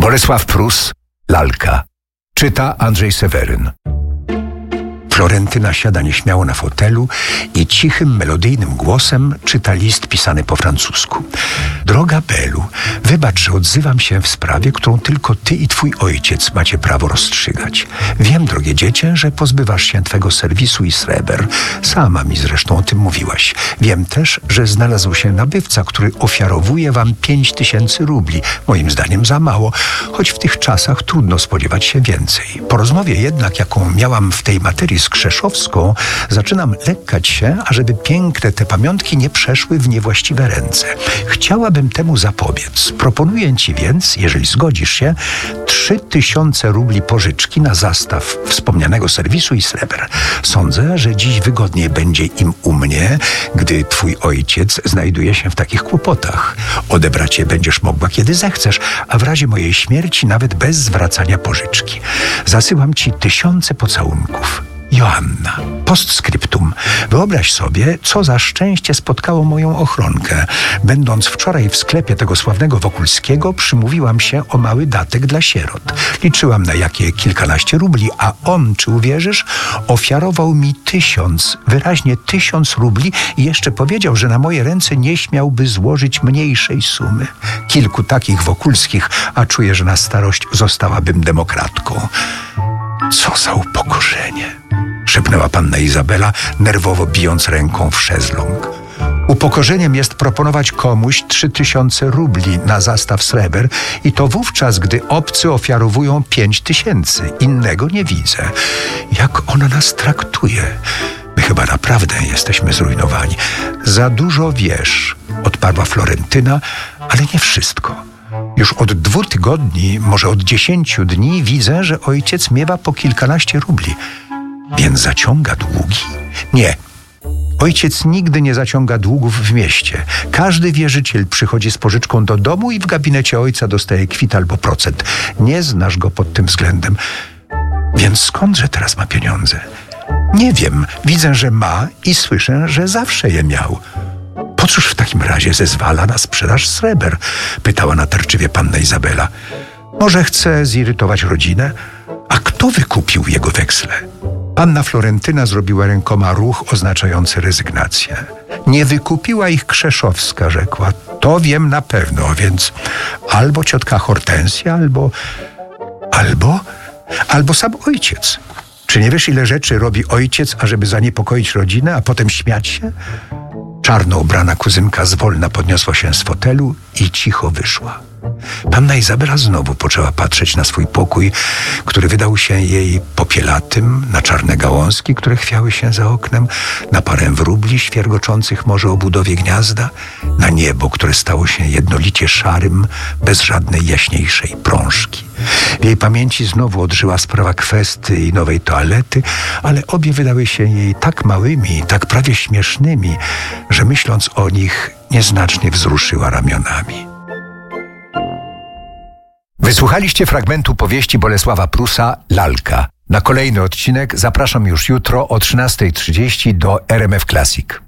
Bolesław Prus, Lalka. Czyta Andrzej Seweryn. Florentyna siada nieśmiało na fotelu i cichym, melodyjnym głosem czyta list pisany po francusku. Droga Belu, wybacz, że odzywam się w sprawie, którą tylko ty i twój ojciec macie prawo rozstrzygać. Wiem, drogie dziecię, że pozbywasz się twego serwisu i sreber. Sama mi zresztą o tym mówiłaś. Wiem też, że znalazł się nabywca, który ofiarowuje wam 5000 rubli. Moim zdaniem za mało, choć w tych czasach trudno spodziewać się więcej. Po rozmowie jednak, jaką miałam w tej materii z Krzeszowską, zaczynam lękać się, ażeby piękne te pamiątki nie przeszły w niewłaściwe ręce. Chciałabym temu zapobiec. Proponuję ci więc, jeżeli zgodzisz się, 3000 rubli pożyczki na zastaw wspomnianego serwisu i sreber. Sądzę, że dziś wygodniej będzie im u mnie, gdy twój ojciec znajduje się w takich kłopotach. Odebrać je będziesz mogła, kiedy zechcesz, a w razie mojej śmierci nawet bez zwracania pożyczki. Zasyłam ci 1000 pocałunków. Joanna. Postscriptum. Wyobraź sobie, co za szczęście spotkało moją ochronkę. Będąc wczoraj w sklepie tego sławnego Wokulskiego, przymówiłam się o mały datek dla sierot. Liczyłam na jakie kilkanaście rubli, a on, czy uwierzysz, ofiarował mi 1000, wyraźnie 1000 rubli i jeszcze powiedział, że na moje ręce nie śmiałby złożyć mniejszej sumy. Kilku takich Wokulskich, a czuję, że na starość zostałabym demokratką. Co za upokorzenie! Szepnęła panna Izabela, nerwowo bijąc ręką w szezlong. Upokorzeniem jest proponować komuś 3000 rubli na zastaw sreber i to wówczas, gdy obcy ofiarowują 5000. Innego nie widzę. Jak ona nas traktuje? My chyba naprawdę jesteśmy zrujnowani. Za dużo wiesz, odparła Florentyna, ale nie wszystko. Już od 2 tygodni, może od 10 dni widzę, że ojciec miewa po kilkanaście rubli. Więc zaciąga długi? Nie. Ojciec nigdy nie zaciąga długów w mieście. Każdy wierzyciel przychodzi z pożyczką do domu i w gabinecie ojca dostaje kwit albo procent. Nie znasz go pod tym względem. Więc skądże teraz ma pieniądze? Nie wiem. Widzę, że ma i słyszę, że zawsze je miał. Po cóż w takim razie zezwala na sprzedaż sreber? Pytała natarczywie panna Izabela. Może chce zirytować rodzinę? A kto wykupił jego weksle? Panna Florentyna zrobiła rękoma ruch oznaczający rezygnację. Nie wykupiła ich Krzeszowska, rzekła. To wiem na pewno, więc albo ciotka Hortensja, albo sam ojciec. Czy nie wiesz, ile rzeczy robi ojciec, ażeby zaniepokoić rodzinę, a potem śmiać się? Czarno ubrana kuzynka zwolna podniosła się z fotelu i cicho wyszła. Panna Izabela znowu poczęła patrzeć na swój pokój, który wydał się jej popielatym, na czarne gałązki, które chwiały się za oknem, na parę wróbli świergoczących może o budowie gniazda, na niebo, które stało się jednolicie szarym, bez żadnej jaśniejszej prążki. W jej pamięci znowu odżyła sprawa kwesty i nowej toalety, ale obie wydały się jej tak małymi, tak prawie śmiesznymi, że myśląc o nich nieznacznie wzruszyła ramionami. Wysłuchaliście fragmentu powieści Bolesława Prusa, Lalka. Na kolejny odcinek zapraszam już jutro o 13:30 do RMF Classic.